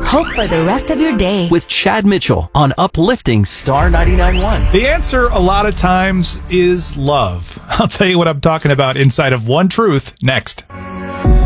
hope for the rest of your day. With Chad Mitchell on Uplifting Star 99.1. The answer a lot of times is love. I'll tell you what I'm talking about inside of One Truth next.